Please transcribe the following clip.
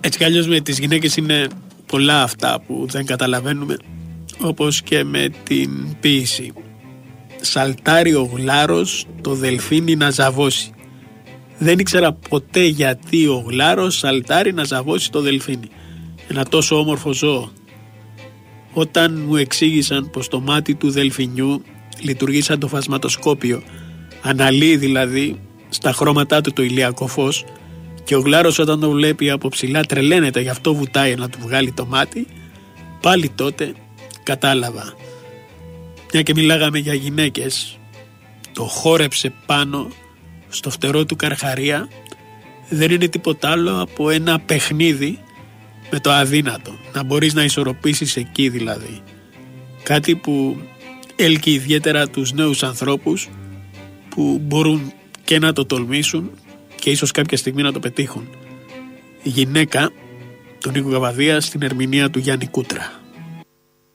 Έτσι κι αλλιώς με τις γυναίκες είναι πολλά αυτά που δεν καταλαβαίνουμε, όπως και με την ποίηση. Σαλτάρει ο γλάρος το δελφίνι να ζαβώσει. Δεν ήξερα ποτέ γιατί ο γλάρος σαλτάρει να ζαβώσει το δελφίνι. Ένα τόσο όμορφο ζώο. Όταν μου εξήγησαν πως το μάτι του δελφινιού λειτουργεί σαν το φασματοσκόπιο, αναλύει δηλαδή στα χρώματά του το ηλιακό φως, και ο γλάρος όταν το βλέπει από ψηλά τρελαίνεται, γι' αυτό βουτάει να του βγάλει το μάτι, πάλι τότε κατάλαβα. Μια και μιλάγαμε για γυναίκες, το χόρεψε πάνω στο φτερό του Καρχαρία δεν είναι τίποτα άλλο από ένα παιχνίδι με το αδύνατο. Να μπορείς να ισορροπήσεις εκεί δηλαδή. Κάτι που έλκει ιδιαίτερα τους νέους ανθρώπους που μπορούν και να το τολμήσουν και ίσως κάποια στιγμή να το πετύχουν. Η γυναίκα του Νίκου Καβαδία στην ερμηνεία του Γιάννη Κούτρα.